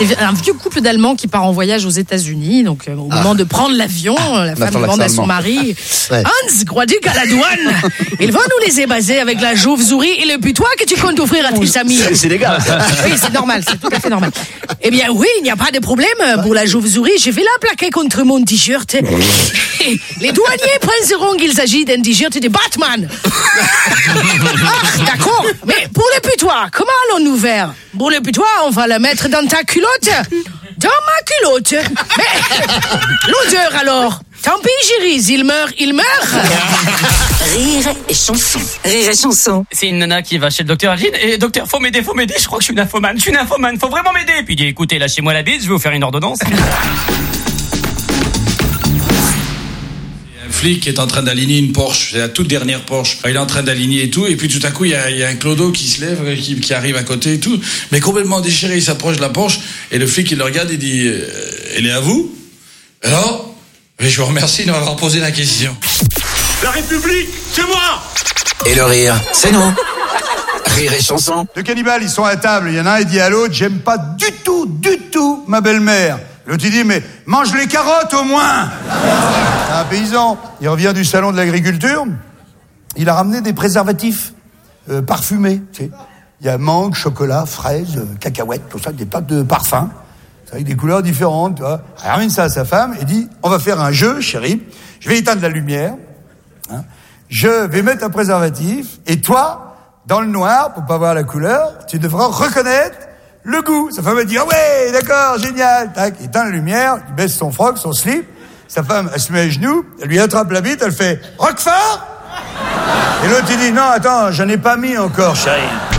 C'est un vieux couple d'Allemands qui part en voyage aux États-Unis. Donc, au moment de prendre l'avion, la femme demande à son mari Hans, crois-tu qu'à la douane, ils vont nous laisser passer avec la chauve-souris et le putois que tu comptes offrir à tes amis? C'est légal. Oui, c'est normal, c'est tout à fait normal. Eh bien, oui, il n'y a pas de problème. Pour la chauve-souris, je vais la plaquer contre mon t-shirt. Les douaniers penseront qu'il s'agit d'un t-shirt de Batman. Ah, d'accord. Mais pour le putois, comment allons-nous faire? Pour le putois, on va la mettre dans ta culotte. Dans ma culotte. Mais l'odeur alors? Tant pis, Gérise, il meurt. Rire et chanson. Rire et chanson. C'est une nana qui va chez le docteur Agine et docteur, faut m'aider, je crois que je suis nymphomane, faut vraiment m'aider. Puis il dit, écoutez, lâchez-moi la bite, je vais vous faire une ordonnance. Flic est en train d'aligner une Porsche, c'est la toute dernière Porsche. Il est en train d'aligner et tout, et puis tout à coup, il y a un clodo qui se lève, qui arrive à côté et tout, mais complètement déchiré, il s'approche de la Porsche, et le flic, il le regarde, il dit, elle est à vous? Alors? Mais je vous remercie de m'avoir posé la question. La République, c'est moi! Et le rire, c'est nous. Rire et chanson. Deux cannibales, ils sont à table, il y en a un, il dit à l'autre, j'aime pas du tout ma belle-mère. L'autre, il dit, mais mange les carottes au moins. Un paysan, il revient du salon de l'agriculture, il a ramené des préservatifs parfumés, tu sais. Il y a mangue, chocolat, fraises, cacahuètes, tout ça, des tas de parfums, avec des couleurs différentes, tu vois. Il ramène ça à sa femme et dit, on va faire un jeu, chérie, je vais éteindre la lumière, hein, je vais mettre un préservatif, et toi, dans le noir, pour pas voir la couleur, tu devras reconnaître le goût. Sa femme va dire, ah ouais, d'accord, génial. Tac, il éteint la lumière, il baisse son froc, son slip. Sa femme, elle se met à genoux, elle lui attrape la bite, elle fait, Roquefort? Et l'autre, il dit, non, attends, j'en ai pas mis encore, chérie.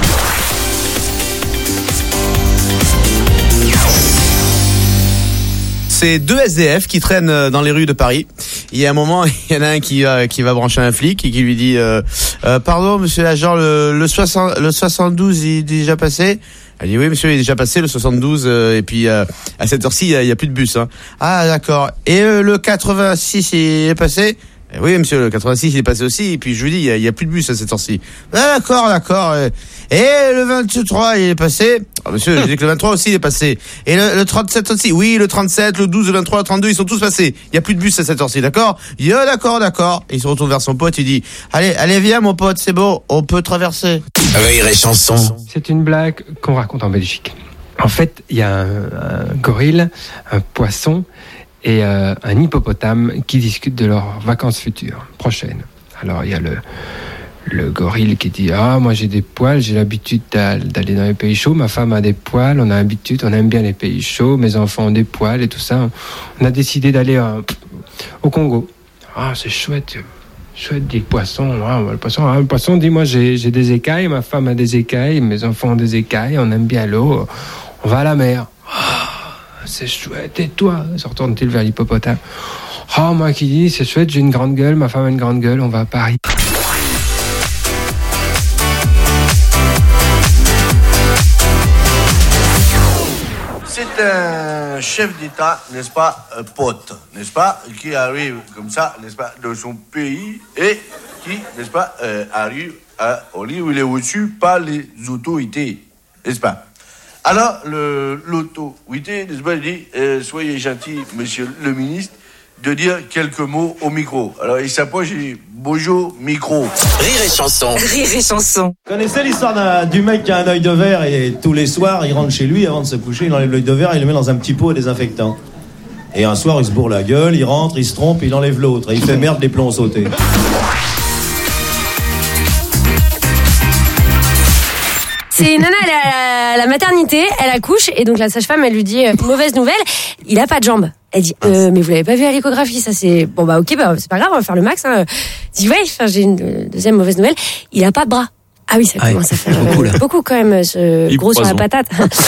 C'est deux SDF qui traînent dans les rues de Paris. Il y a un moment, il y en a un qui va brancher un flic et qui lui dit pardon monsieur l'agent, le 72 il est déjà passé. Elle dit oui monsieur, il est déjà passé le 72 et puis à cette heure-ci il y a plus de bus hein. Ah d'accord. Et le 86 il est passé? Oui monsieur, le 86 il est passé aussi, et puis je vous dis il y a plus de bus à cette heure-ci. Ah, d'accord. Et le 23 il est passé? Ah, monsieur, je dis que le 23 aussi il est passé. Et le 37 aussi? Oui, le 37, le 12, le 23, le 32, ils sont tous passés. Il y a plus de bus à cette heure-ci, d'accord? Il dit d'accord. Et il se retourne vers son pote, il dit allez viens mon pote, c'est bon, on peut traverser. Rire et chanson. C'est une blague qu'on raconte en Belgique. En fait, il y a un gorille, un poisson et un hippopotame qui discutent de leurs vacances futures, prochaines. Alors, il y a le gorille qui dit « Ah, moi j'ai des poils, j'ai l'habitude d'aller dans les pays chauds, ma femme a des poils, on a l'habitude, on aime bien les pays chauds, mes enfants ont des poils et tout ça. On a décidé d'aller au Congo. Ah, c'est chouette, dit le poisson. Ah, le poisson dit « Moi j'ai des écailles, ma femme a des écailles, mes enfants ont des écailles, on aime bien l'eau, on va à la mer. Ah, c'est chouette, et toi ?» Se retourne-t-il vers l'hippopotame. « Oh, moi qui dis, c'est chouette, j'ai une grande gueule, ma femme a une grande gueule, on va à Paris. » C'est un chef d'État, n'est-ce pas, pote, n'est-ce pas, qui arrive comme ça, n'est-ce pas, de son pays et qui, n'est-ce pas, arrive au lieu où il est reçu par les autorités, n'est-ce pas. Alors, l'autorité, n'est-ce pas, il dit, soyez gentil, monsieur le ministre, de dire quelques mots au micro. Alors, il s'approche et dit, bonjour, micro. Rire et chanson. Rire et chanson. Vous connaissez l'histoire du mec qui a un œil de verre et tous les soirs, il rentre chez lui, avant de se coucher, il enlève l'œil de verre et il le met dans un petit pot à désinfectant. Et un soir, il se bourre la gueule, il rentre, il se trompe, il enlève l'autre. Et il fait merde, les plombs ont sauté. C'est une nana, elle est à la maternité, elle accouche, et donc la sage-femme, elle lui dit mauvaise nouvelle, il a pas de jambes. Elle dit mais vous l'avez pas vu à l'échographie, ça c'est bon bah ok, bah c'est pas grave, on va faire le max. Hein. Elle dit ouais, j'ai une deuxième mauvaise nouvelle, il a pas de bras. Ah oui, ça commence à faire beaucoup quand même, ce gros sur la patate.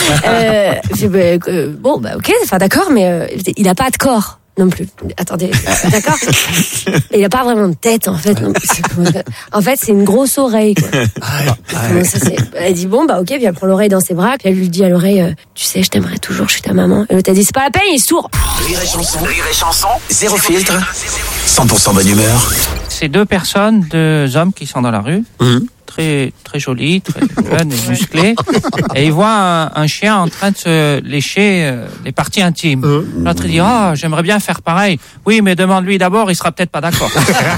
Bon bah ok, enfin d'accord, mais il a pas de corps. Non plus. Attendez, d'accord. Il a pas vraiment de tête en fait. Non. En fait, c'est une grosse oreille. Quoi. Ça, elle dit bon bah ok, puis elle prend l'oreille dans ses bras, puis elle lui dit à l'oreille, tu sais, je t'aimerai toujours, je suis ta maman. Et l'autre elle dit c'est pas la peine, il est sourd. Rire et chanson, zéro filtre, 100% bonne humeur. C'est deux hommes qui sont dans la rue, très très joli, très jeune et musclé, et il voit un chien en train de se lécher les parties intimes. L'autre il dit j'aimerais bien faire pareil. Oui, mais demande-lui d'abord, il sera peut-être pas d'accord.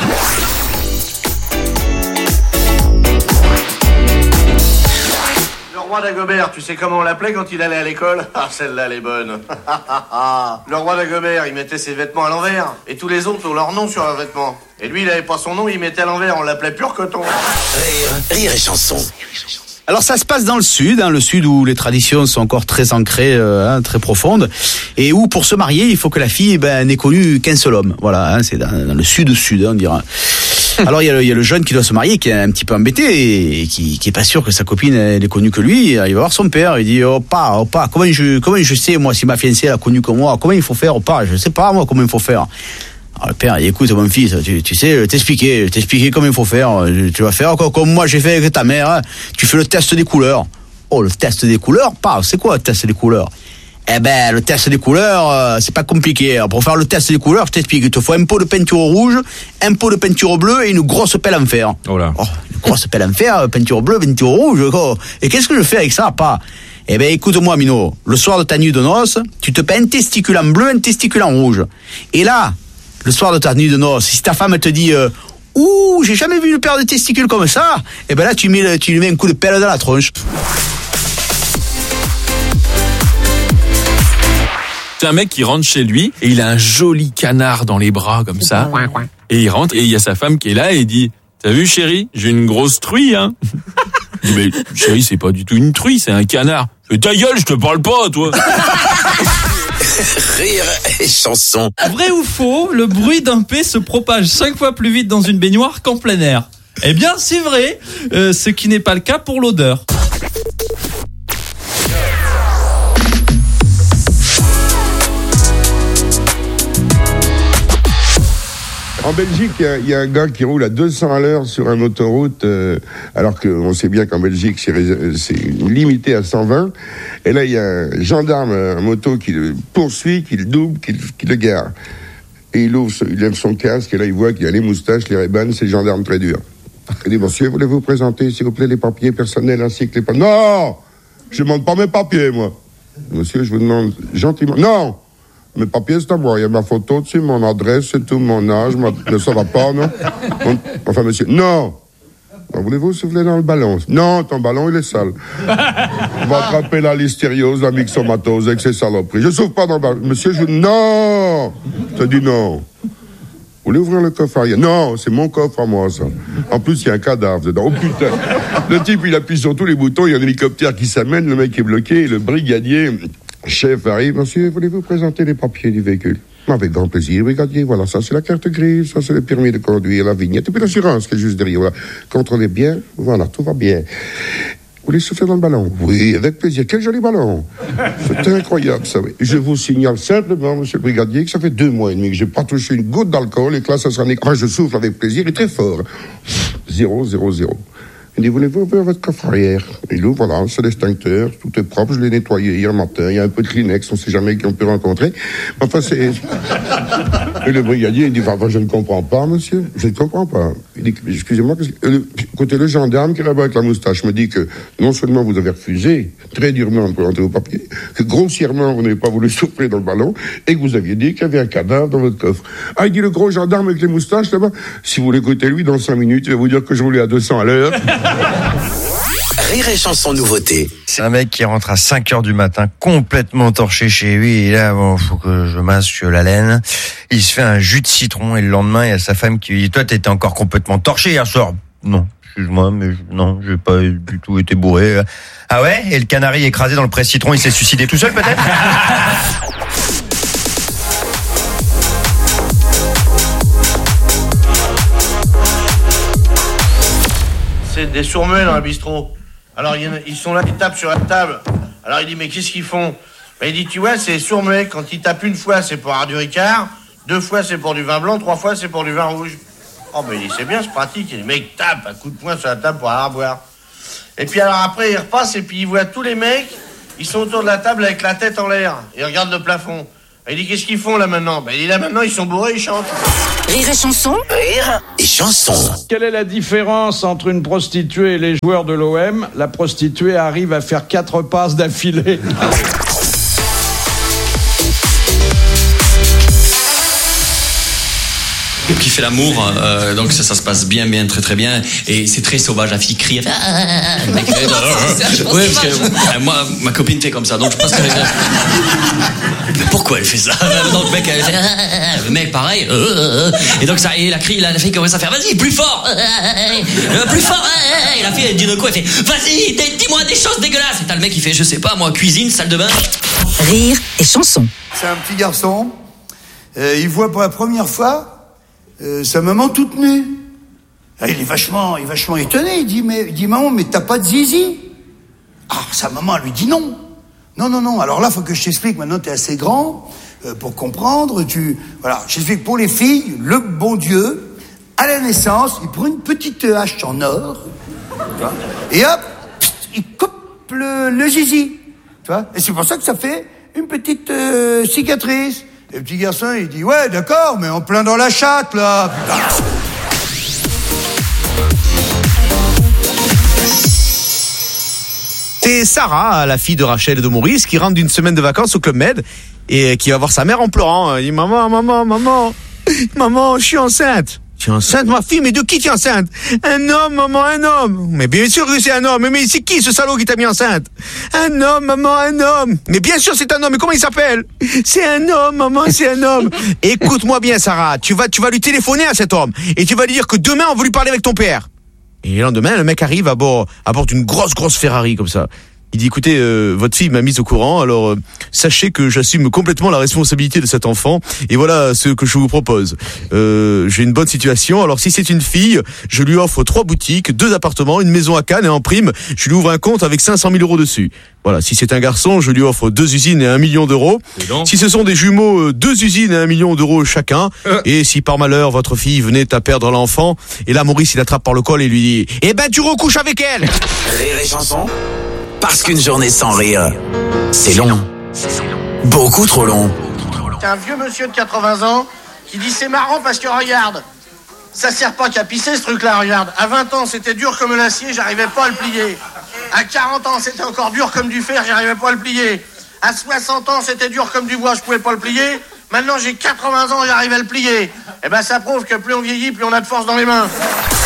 Le roi d'Agobert, tu sais comment on l'appelait quand il allait à l'école? Ah, celle-là, elle est bonne. Le roi d'Agobert, il mettait ses vêtements à l'envers. Et tous les autres ont leur nom sur leurs vêtements. Et lui, il avait pas son nom, il mettait à l'envers. On l'appelait pur coton. Rire et chanson. Alors ça se passe dans le sud où les traditions sont encore très ancrées, très profondes, et où pour se marier, il faut que la fille n'ait connu qu'un seul homme. Voilà, c'est dans le sud, on dira. Alors il y a le jeune qui doit se marier, qui est un petit peu embêté et qui est pas sûr que sa copine elle ait connu que lui. Il va voir son père, il dit Opa, comment je sais moi si ma fiancée elle a connu que moi, comment il faut faire, Opa, je sais pas moi comment il faut faire. Alors le père, il dit, écoute mon fils, tu sais, t'expliquer comment il faut faire. Tu vas faire comme moi j'ai fait avec ta mère. Hein. Tu fais le test des couleurs. Oh, le test des couleurs, c'est quoi le test des couleurs? Eh ben, le test des couleurs, c'est pas compliqué. Pour faire le test des couleurs, je t'explique. Il te faut un pot de peinture rouge, un pot de peinture bleue et une grosse pelle en fer. Oh là. Oh, une grosse pelle en fer, peinture bleue, peinture rouge. Oh. Et qu'est-ce que je fais avec ça, pas? Eh ben, écoute-moi, Mino. Le soir de ta nuit de noces, tu te peins un testicule en bleu, un testicule en rouge. Et là, le soir de ta nuit de noces, si ta femme te dit ouh, j'ai jamais vu une paire de testicules comme ça, eh ben là, tu lui mets un coup de pelle dans la tronche. C'est un mec qui rentre chez lui et il a un joli canard dans les bras comme ça. Et il rentre et il y a sa femme qui est là et il dit t'as vu chérie, j'ai une grosse truie hein. Il dit mais chérie c'est pas du tout une truie, c'est un canard. Mais ta gueule, je te parle pas toi. Rire et chanson. Vrai ou faux, le bruit d'un P se propage 5 fois plus vite dans une baignoire qu'en plein air? Eh bien c'est vrai, ce qui n'est pas le cas pour l'odeur. En Belgique, il y a un gars qui roule à 200 à l'heure sur une autoroute, alors qu'on sait bien qu'en Belgique, c'est limité à 120. Et là, il y a un gendarme à moto qui le poursuit, qui le double, qui le gare. Et il lève son casque, et là, il voit qu'il y a les moustaches, les Ray-Ban, c'est le gendarme très dur. Il dit, monsieur, voulez-vous présenter, s'il vous plaît, les papiers personnels ainsi que les papiers... Non! Je ne demande pas mes papiers, moi. Monsieur, je vous demande gentiment... Non! Mes papiers, c'est à moi. Il y a ma photo dessus, mon adresse, c'est tout, mon âge. Mais ça va pas, non? Enfin, monsieur, non! Voulez-vous souffler dans le ballon? Non, ton ballon, il est sale. On va attraper la listériose, la myxomatose avec ses saloperies. Je souffle pas dans le ballon. Monsieur, non! Je te dis non. Vous voulez ouvrir le coffre arrière? Non, c'est mon coffre à moi, ça. En plus, il y a un cadavre dedans. Oh putain! Le type, il appuie sur tous les boutons, il y a un hélicoptère qui s'amène, le mec est bloqué, et le brigadier... Chef arrive, monsieur, voulez-vous présenter les papiers du véhicule? Avec grand plaisir, brigadier, voilà, ça c'est la carte grise, ça c'est le permis de conduire, la vignette, et puis l'assurance qui est juste derrière, voilà. Contrôlez bien, voilà, tout va bien. Vous voulez souffler dans le ballon? Oui, avec plaisir, quel joli ballon! C'est incroyable, ça, oui. Je vous signale simplement, monsieur le brigadier, que ça fait 2 mois et demi que j'ai pas touché une goutte d'alcool, et que là, ça sera... Enfin, je souffle avec plaisir, et très fort. 0, 0, 0. Il dit, voulez-vous ouvrir votre coffre arrière? Il ouvre, voilà, c'est l'extincteur, tout est propre, je l'ai nettoyé hier matin, il y a un peu de Kleenex, on sait jamais qui on peut rencontrer. Enfin, c'est... Et le brigadier, il dit, enfin, je ne comprends pas, monsieur, je ne comprends pas. Il dit, excusez-moi, écoutez, le gendarme qui est là-bas avec la moustache me dit que non seulement vous avez refusé, très durement, de présenter vos papiers, que grossièrement, vous n'avez pas voulu souffler dans le ballon, et que vous aviez dit qu'il y avait un cadavre dans votre coffre. Ah, il dit, le gros gendarme avec les moustaches, là-bas, si vous l'écoutez, lui, dans 5 minutes, il va vous dire que je roulais à 200 à l'heure. Rire et chanson nouveauté. C'est un mec qui rentre à 5h du matin, complètement torché chez lui, et là, bon, faut que je masque la laine. Il se fait un jus de citron, et le lendemain, il y a sa femme qui lui dit, toi, t'étais encore complètement torché hier soir. Non, excuse-moi, mais non, j'ai pas du tout été bourré. Ah ouais? Et le canari écrasé dans le presse-citron, il s'est suicidé tout seul, peut-être? C'est des sourds-muets dans un bistrot. Alors ils sont là, ils tapent sur la table. Alors il dit mais qu'est-ce qu'ils font? Ben, il dit tu vois c'est sourds-muets, quand ils tapent une fois c'est pour avoir du Ricard, 2 fois c'est pour du vin blanc, 3 fois c'est pour du vin rouge. Oh mais il dit c'est bien, c'est pratique. Et les mecs tapent un coup de poing sur la table pour avoir à boire. Et puis alors après ils repassent et puis ils voient tous les mecs, ils sont autour de la table avec la tête en l'air. Ils regardent le plafond. Il dit, qu'est-ce qu'ils font là maintenant? Il dit, là maintenant, ils sont bourrés, ils chantent. Rire et chanson. Rire et chanson. Quelle est la différence entre une prostituée et les joueurs de l'OM? La prostituée arrive à faire 4 passes d'affilée. Qui fait l'amour, donc ça se passe bien, très très bien, et c'est très sauvage. La fille crie, elle fait, le mec fait, ouais, parce que moi, ma copine fait comme ça, donc je pense que mais pourquoi elle fait ça? Donc le mec, elle fait, le mec pareil, et donc ça, et la fille commence à faire, vas-y, plus fort, plus fort, et la fille elle dit de quoi, elle fait, vas-y, dis-moi des choses dégueulasses, et t'as le mec qui fait, je sais pas, moi, cuisine, salle de bain. Rire et chanson. C'est un petit garçon, il voit pour la première fois sa maman toute nue. Il est vachement étonné. Il dit maman, mais t'as pas de zizi? Ah, sa maman lui dit non. Non. Alors là, faut que je t'explique. Maintenant, t'es assez grand pour comprendre. Voilà, je t'explique. Pour les filles, le bon Dieu, à la naissance, il prend une petite hache en or, tu vois, et hop, il coupe le zizi, tu vois. Et c'est pour ça que ça fait une petite cicatrice. Et le petit garçon, il dit, ouais, d'accord, mais en plein dans la chatte, là, putain. C'est Sarah, la fille de Rachel et de Maurice, qui rentre d'une semaine de vacances au Club Med et qui va voir sa mère en pleurant. Elle dit, maman, je suis enceinte. Tu es enceinte, ma fille? Mais de qui tu es enceinte? Un homme, maman, un homme. Mais bien sûr que c'est un homme. Mais c'est qui ce salaud qui t'a mis enceinte? Un homme, maman, un homme. Mais bien sûr c'est un homme. Mais comment il s'appelle? C'est un homme, maman, c'est un homme. Écoute-moi bien, Sarah. Tu vas lui téléphoner à cet homme et tu vas lui dire que demain on veut lui parler avec ton père. Et le lendemain, le mec arrive à bord d'une grosse Ferrari comme ça. Il dit, écoutez, votre fille m'a mise au courant, alors sachez que j'assume complètement la responsabilité de cet enfant, et voilà ce que je vous propose. J'ai une bonne situation, alors si c'est une fille, je lui offre 3 boutiques, 2 appartements, une maison à Cannes, et en prime, je lui ouvre un compte avec 500 000 € dessus. Voilà, si c'est un garçon, je lui offre 2 usines et 1 million d'euros. Si ce sont des jumeaux, 2 usines et 1 million d'euros chacun. Et si par malheur, votre fille venait à perdre l'enfant, et là, Maurice, il attrape par le col et lui dit, eh ben, tu recouches avec elle! Rire et chanson. Parce qu'une journée sans rire, c'est long. Beaucoup trop long. C'est un vieux monsieur de 80 ans qui dit, c'est marrant parce que regarde, ça sert pas qu'à pisser ce truc-là, regarde. À 20 ans, c'était dur comme l'acier, j'arrivais pas à le plier. À 40 ans, c'était encore dur comme du fer, j'arrivais pas à le plier. À 60 ans, c'était dur comme du bois, je pouvais pas le plier. Maintenant, j'ai 80 ans, j'arrive à le plier. Eh ben, ça prouve que plus on vieillit, plus on a de force dans les mains.